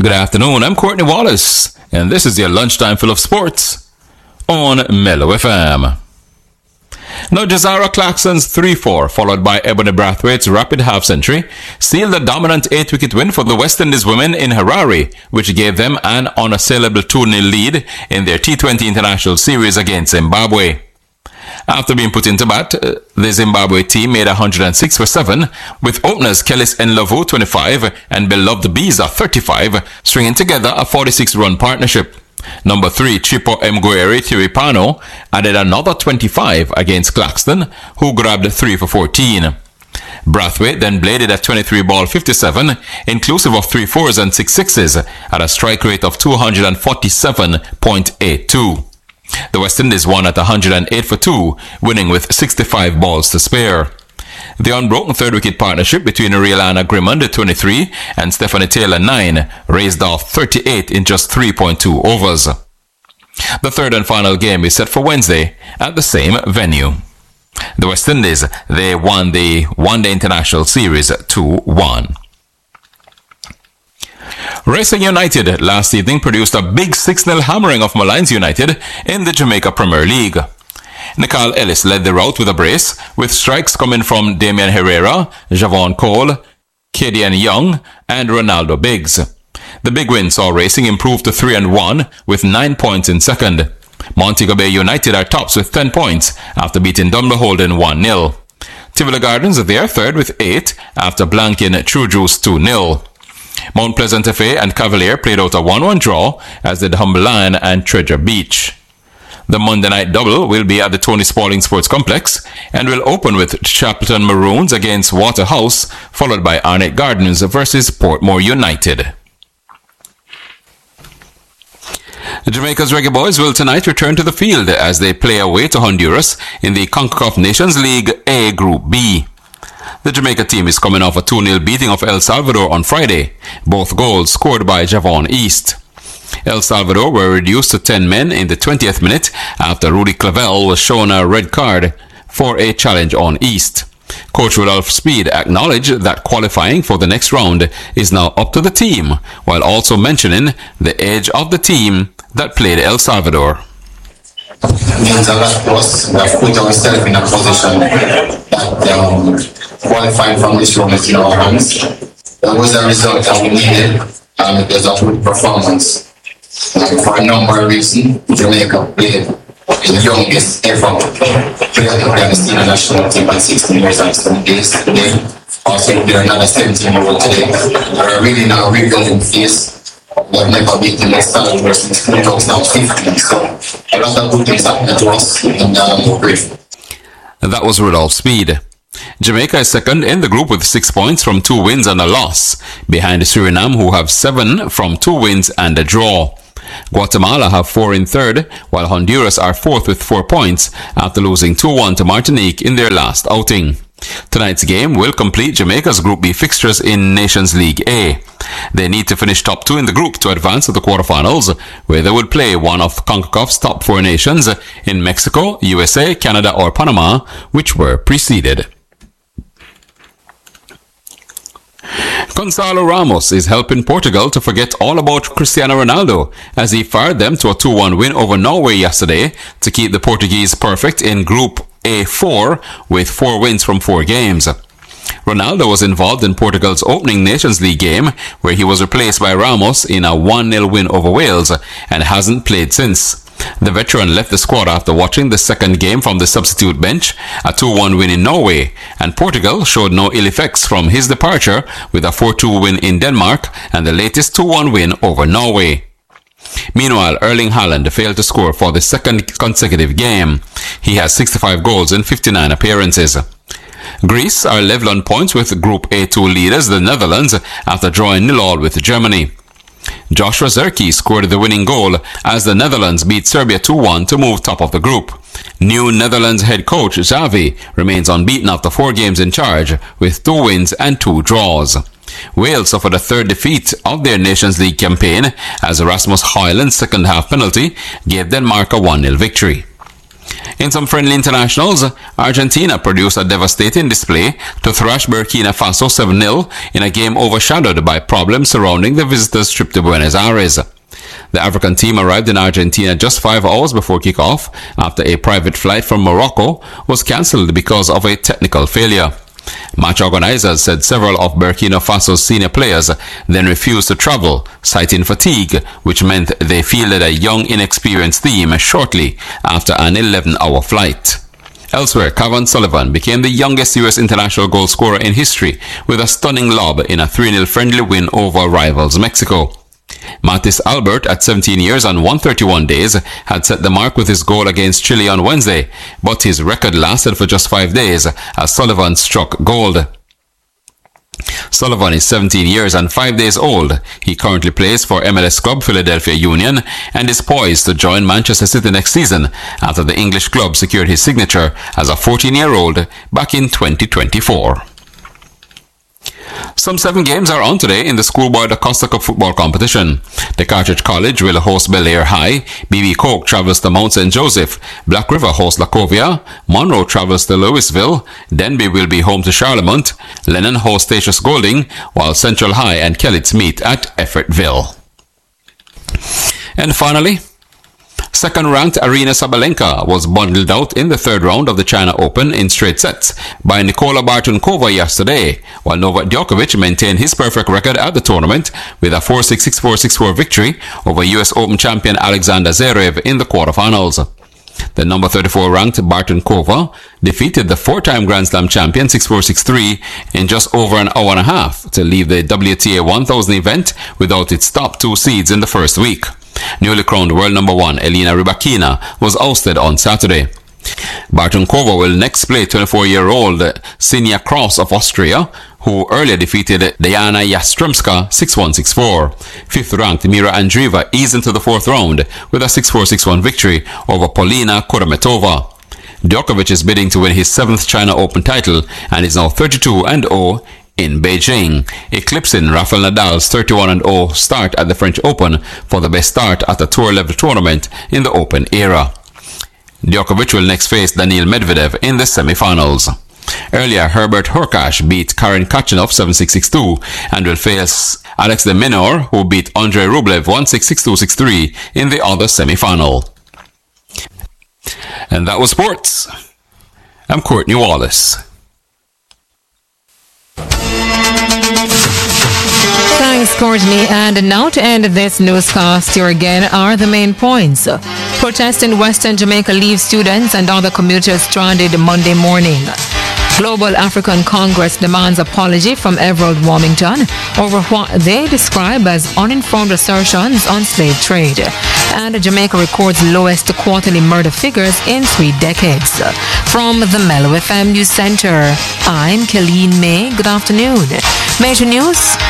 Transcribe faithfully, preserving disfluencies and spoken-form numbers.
Good afternoon, I'm Courtney Wallace, and this is your lunchtime full of sports on Mellow F M. Now, Jazara Clarkson's three four, followed by Ebony Brathwaite's rapid half-century, sealed a dominant eight-wicket win for the West Indies women in Harare, which gave them an unassailable two nil lead in their T twenty International Series against Zimbabwe. After being put into bat, the Zimbabwe team made one hundred six for seven, with openers Kellis Nlovu twenty-five and Beloved Biza thirty-five, stringing together a forty-six run partnership. Number three, Chipo Mguere Tiripano, added another twenty-five against Claxton, who grabbed three for fourteen. Brathwaite then bladed at twenty-three ball fifty-seven, inclusive of three fours and six sixes, at a strike rate of two hundred forty-seven point eight two. The West Indies won at one hundred eight for two, winning with sixty-five balls to spare. The unbroken third-wicket partnership between Rialana Grimond, twenty-three, and Stephanie Taylor, nine, raised off thirty-eight in just three point two overs. The third and final game is set for Wednesday at the same venue. The West Indies, they won the one-day international series two one. Racing United last evening produced a big six nil hammering of Malines United in the Jamaica Premier League. Nicole Ellis led the rout with a brace, with strikes coming from Damian Herrera, Javon Cole, Kadian Young, and Ronaldo Biggs. The big win saw Racing improve to three and one with nine points in second. Montego Bay United are tops with ten points after beating Dunbar Holden one nil. Tivoli Gardens are there third with eight after blanking True Juice two nil. Mount Pleasant F A and Cavalier played out a one one draw, as did Humble Lion and Treasure Beach. The Monday night double will be at the Tony Spalding Sports Complex and will open with Chapelton Maroons against Waterhouse, followed by Arnett Gardens versus Portmore United. Jamaica's Reggae Boys will tonight return to the field as they play away to Honduras in the CONCACAF Nations League A Group B. The Jamaica team is coming off a two nil beating of El Salvador on Friday, both goals scored by Javon East. El Salvador were reduced to ten men in the twentieth minute after Rudy Clavel was shown a red card for a challenge on East. Coach Rudolph Speed acknowledged that qualifying for the next round is now up to the team, while also mentioning the edge of the team that played El Salvador. It means a lot to us. We have put ourselves in a position that um, qualifying from this round is in our hands. That was a result that we needed, and it was a good performance. Uh, for a number of reasons, Jamaica played the youngest ever player to play on the senior national team at sixteen years and some days today. Also, there are another seventeen year old today. We're really now rebuilding phase. We've never beaten the Salvador since two thousand fifteen, so a lot of good things happening to us, and uh, we're grateful. That was Rudolph Speed. Jamaica is second in the group with six points from two wins and a loss, behind Suriname, who have seven from two wins and a draw. Guatemala have four in third, while Honduras are fourth with four points after losing two one to Martinique in their last outing. Tonight's game will complete Jamaica's Group B fixtures in Nations League A. They need to finish top two in the group to advance to the quarterfinals, where they will play one of CONCACAF's top four nations in Mexico, U S A, Canada, or Panama, which were preceded. Gonçalo Ramos is helping Portugal to forget all about Cristiano Ronaldo as he fired them to a two one win over Norway yesterday to keep the Portuguese perfect in Group A four with four wins from four games. Ronaldo was involved in Portugal's opening Nations League game, where he was replaced by Ramos in a one nil win over Wales and hasn't played since. The veteran left the squad after watching the second game from the substitute bench, a two one win in Norway, and Portugal showed no ill effects from his departure with a four two win in Denmark and the latest two one win over Norway. Meanwhile, Erling Haaland failed to score for the second consecutive game. He has sixty-five goals in fifty-nine appearances. Greece are level on points with Group A two leaders, the Netherlands, after drawing nil all with Germany. Joshua Zirkzee scored the winning goal as the Netherlands beat Serbia two one to move top of the group. New Netherlands head coach Xavi remains unbeaten after four games in charge with two wins and two draws. Wales suffered a third defeat of their Nations League campaign as Rasmus Højlund's second half penalty gave Denmark a one nil victory. In some friendly internationals, Argentina produced a devastating display to thrash Burkina Faso seven nil in a game overshadowed by problems surrounding the visitors' trip to Buenos Aires. The African team arrived in Argentina just five hours before kickoff after a private flight from Morocco was cancelled because of a technical failure. Match organizers said several of Burkina Faso's senior players then refused to travel, citing fatigue, which meant they fielded a young, inexperienced team shortly after an eleven-hour flight. Elsewhere, Kevin Sullivan became the youngest U S international goal scorer in history with a stunning lob in a three nil friendly win over rivals Mexico. Matis Albert, at seventeen years and one hundred thirty-one days, had set the mark with his goal against Chile on Wednesday, but his record lasted for just five days as Sullivan struck gold. Sullivan is seventeen years and five days old. He currently plays for M L S club Philadelphia Union and is poised to join Manchester City next season after the English club secured his signature as a fourteen-year-old back in twenty twenty-four. Some seven games are on today in the Schoolboy DaCosta Cup football competition. The Cartridge College will host Bel-Air High, B B Coke travels to Mount Saint Joseph, Black River hosts Lacovia, Monroe travels to Louisville, Denby will be home to Charlemont, Lennon hosts Statius Golding, while Central High and Kellitz meet at Effortville. And finally, second-ranked Arina Sabalenka was bundled out in the third round of the China Open in straight sets by Nikola Bartunkova yesterday, while Novak Djokovic maintained his perfect record at the tournament with a four six, six four, six four victory over U S Open champion Alexander Zverev in the quarterfinals. The number thirty-four ranked Bartunkova defeated the four-time Grand Slam champion six four, six three in just over an hour and a half to leave the W T A one thousand event without its top two seeds in the first week. Newly crowned world number one Elena Rybakina was ousted on Saturday. Bartunkova will next play twenty-four-year-old Sinia Kross of Austria, who earlier defeated Diana Yastremska six one, six four. Fifth-ranked Mira Andreeva eased into the fourth round with a six four, six one victory over Polina Kudermetova. Djokovic is bidding to win his seventh China Open title and is now thirty-two and oh in Beijing, eclipsing Rafael Nadal's thirty-one and oh start at the French Open for the best start at a tour-level tournament in the Open era. Djokovic will next face Daniil Medvedev in the semi-finals. Earlier, Herbert Hurkacz beat Karen Khachanov seven six, six two and will face Alex de Minaur, who beat Andrei Rublev one six, six two, six three in the other semi-final. And that was sports. I'm Courtney Wallace. Thanks, Courtney. And now to end this newscast, here again are the main points. Protest in Western Jamaica leaves students and other commuters stranded Monday morning. Global African Congress demands apology from Everald Warmington over what they describe as uninformed assertions on slave trade. And Jamaica records lowest quarterly murder figures in three decades. From the Mellow F M News Center, I'm Kelleen May. Good afternoon. Major news